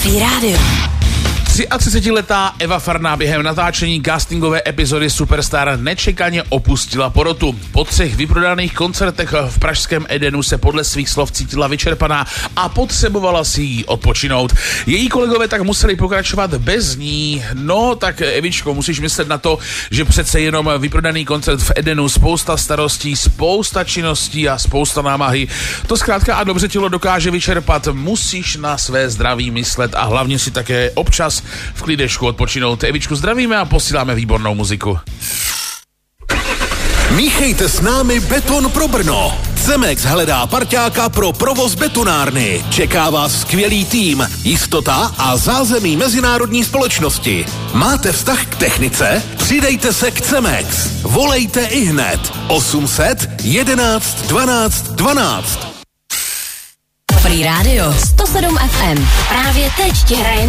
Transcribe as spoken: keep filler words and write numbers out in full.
Free Radio. třicetiletá Eva Farná během natáčení castingové epizody Superstar nečekaně opustila porotu. Po třech vyprodaných koncertech v pražském Edenu se podle svých slov cítila vyčerpaná a potřebovala si jí odpočinout. Její kolegové tak museli pokračovat bez ní. No tak Evičko, musíš myslet na to, že přece jenom vyprodaný koncert v Edenu, spousta starostí, spousta činností a spousta námahy. To zkrátka a dobře tělo dokáže vyčerpat. Musíš na své zdraví myslet a hlavně si také občas v klídečku odpočinout. Evičku zdravíme a posíláme výbornou muziku. Míchejte s námi beton pro Brno. Cemex hledá parťáka pro provoz betonárny. Čeká vás skvělý tým, jistota a zázemí mezinárodní společnosti. Máte vztah k technice? Přidejte se k Cemex. Volejte ihned. osm set jedenáct dvanáct dvanáct. Free Radio sto sedm F M. Právě teď ti hraje